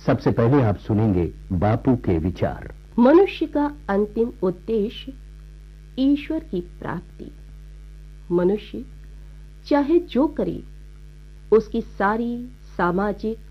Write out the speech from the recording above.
सबसे पहले आप सुनेंगे बापू के विचार। मनुष्य का अंतिम उद्देश्य ईश्वर की प्राप्ति। मनुष्य चाहे जो करे, उसकी सारी सामाजिक